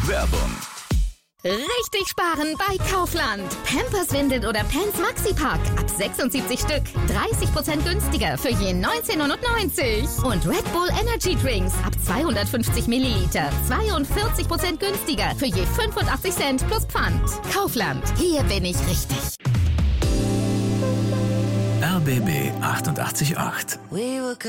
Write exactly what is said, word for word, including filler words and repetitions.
Werbung. Richtig sparen bei Kaufland. Pampers, Windeln oder Pants Maxipack. Ab sechsundsiebzig Stück. dreißig Prozent günstiger für je neunzehn neunundneunzig. Und Red Bull Energy Drinks. Ab zweihundertfünfzig Milliliter. zweiundvierzig Prozent günstiger für je fünfundachtzig Cent plus Pfand. Kaufland. Hier bin ich richtig. R B B achtundachtzig Komma acht.